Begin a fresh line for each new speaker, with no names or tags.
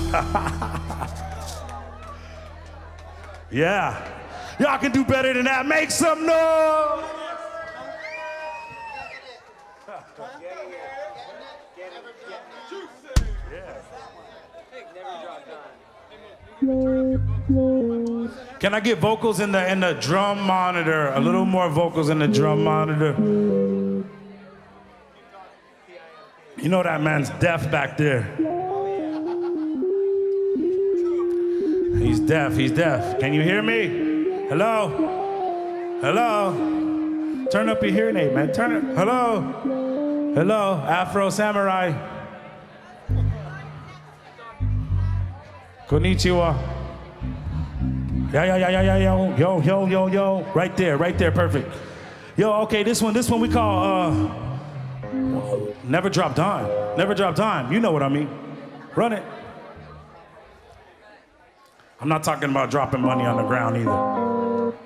Yeah. Y'all can do better than that. Make some noise. Can I get vocals in the drum monitor? A little more vocals in the drum monitor. You know that man's deaf back there. He's deaf. Can you hear me? Hello? Turn up your hearing aid, man. Turn it. Hello? Afro Samurai. Konnichiwa. Yeah. Yo. Right there, perfect. Yo, okay, this one we call, Never Drop Dime. You know what I mean. Run it. I'm not talking about dropping money on the ground either.